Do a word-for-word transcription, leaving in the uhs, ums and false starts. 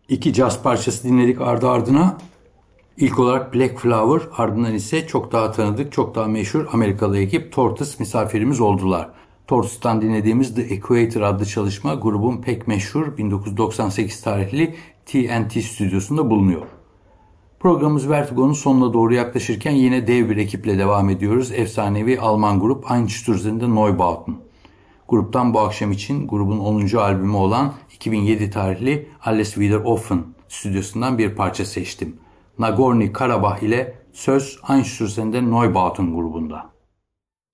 İki caz parçası dinledik ardı ardına. İlk olarak Black Flower, ardından ise çok daha tanıdık, çok daha meşhur Amerikalı ekip Tortoise misafirimiz oldular. Tortoise'tan dinlediğimiz The Equator adlı çalışma grubun pek meşhur bin dokuz yüz doksan sekiz tarihli T N T stüdyosunda bulunuyor. Programımız Vertigo'nun sonuna doğru yaklaşırken yine dev bir ekiple devam ediyoruz. Efsanevi Alman grup Einstürzen'de Neubauten. Gruptan bu akşam için grubun onuncu albümü olan iki bin yedi tarihli Alles Wieder Offen stüdyosundan bir parça seçtim. Nagorno Karabakh ile söz Einstürzen'de Neubauten grubunda.